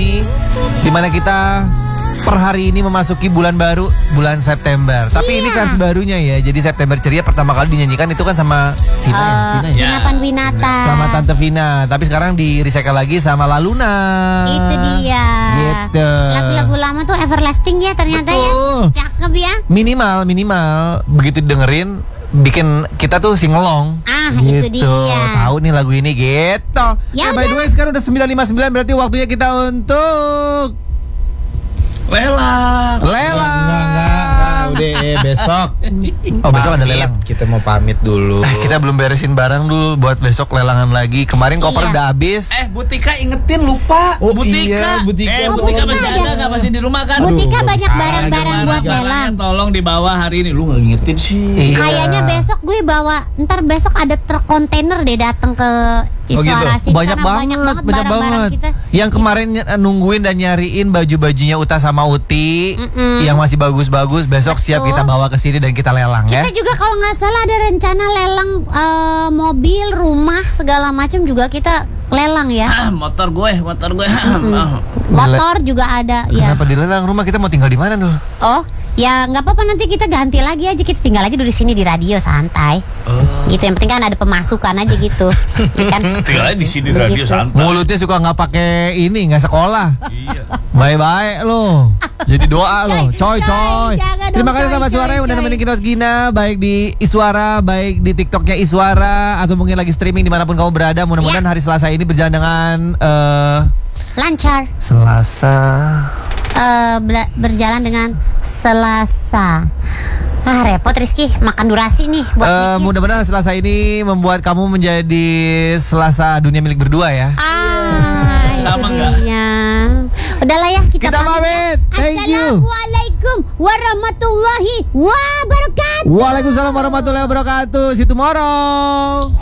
ini, dimana kita per hari ini memasuki bulan baru, bulan September. Tapi ini versi barunya ya. Jadi September Ceria pertama kali dinyanyikan itu kan sama Vina Panduwinata. sama Tante Vina. Tapi sekarang di recycle lagi sama Laluna. Itu dia. Gitu. Lagu-lagu lama tuh everlasting ya ternyata. Betul. Ya. Cakep ya. Minimal begitu dengerin bikin kita tuh singelong. Itu dia. Tahu nih lagu ini gitu. Ya By the way sekarang udah 9:59, berarti waktunya kita untuk Lelang. lelang. Udah besok. Oh, besok ada Pamit, lelang. Kita mau pamit dulu. Kita belum beresin barang dulu buat besok lelangan lagi. Kemarin koper Iya. udah habis. Butika ingetin lupa. Oh, Butika. iya, Butika. Butika masih ada. ada nggak, masih di rumah kan? Butika Aduh, banyak salah, barang-barang gimana, buat gimana? lelang. Tolong dibawa hari ini. Lu nggak ngingetin sih. Iya. Kayaknya besok gue bawa. Ntar besok ada truk kontainer deh datang ke Iswara gitu? sih. Banyak Karena banget barang-barang kita. Yang kemarin nungguin dan nyariin baju-bajunya Uta sama Uti yang masih bagus-bagus, besok Betul. siap kita bawa ke sini dan kita lelang ya. Kita juga kalau nggak salah ada rencana lelang mobil, rumah, segala macam juga kita lelang ya. Motor gue. Motor juga ada ya. Kenapa dilelang rumah, kita mau tinggal di mana dulu? Oh, ya nggak apa-apa, nanti kita ganti lagi aja, kita tinggal aja dulu di sini di radio santai. Gitu, yang penting kan ada pemasukan aja gitu. Ya kan? Tinggal aja di sini radio Begitu. santai. Mulutnya suka nggak pakai ini, nggak sekolah. Iya. Baik-baik lo. Jadi doa lo, coy. jangan dong, Terima kasih coy, sama Suara yang udah coy. nemenin kita Gina, baik di Iswara, baik di TikToknya Iswara, atau mungkin lagi streaming dimanapun kamu berada. Mudah-mudahan hari Selasa ini berjalan dengan Lancar. Selasa. Berjalan dengan Selasa. Repot Rizky, makan durasi nih buat mikir. Mudah-mudahan Selasa ini membuat kamu menjadi Selasa dunia milik berdua ya. Sama itu nggak? dia. Udahlah ya, kita pamit. Thank you. Assalamualaikum warahmatullahi wabarakatuh. Waalaikumsalam warahmatullahi wabarakatuh. See you tomorrow.